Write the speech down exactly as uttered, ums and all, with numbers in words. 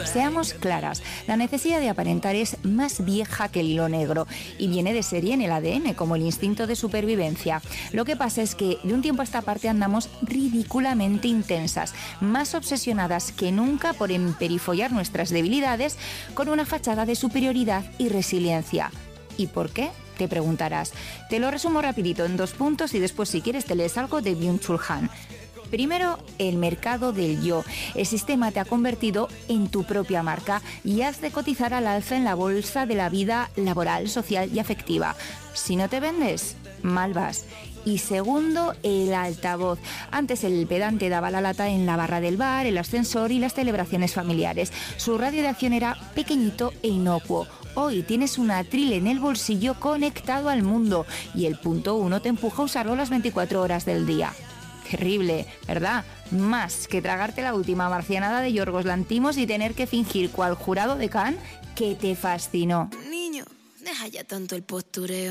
Seamos claras, la necesidad de aparentar es más vieja que el hilo negro y viene de serie en el A D N, como el instinto de supervivencia. Lo que pasa es que de un tiempo a esta parte andamos ridículamente intensas, más obsesionadas que nunca por emperifollar nuestras debilidades con una fachada de superioridad y resiliencia. ¿Y por qué?, te preguntarás. Te lo resumo rapidito en dos puntos y después, si quieres, te lees algo de Byung-Chul Han. Primero, el mercado del yo. El sistema te ha convertido en tu propia marca y has de cotizar al alza en la bolsa de la vida laboral, social y afectiva. Si no te vendes, mal vas. Y segundo, el altavoz. Antes el pedante daba la lata en la barra del bar, el ascensor y las celebraciones familiares. Su radio de acción era pequeñito e inocuo. Hoy tienes un atril en el bolsillo conectado al mundo y el punto uno te empuja a usarlo las veinticuatro horas del día. Terrible, ¿verdad? Más que tragarte la última marcianada de Yorgos Lanthimos y tener que fingir cual jurado de Cannes que te fascinó. Niño, deja ya tanto el postureo.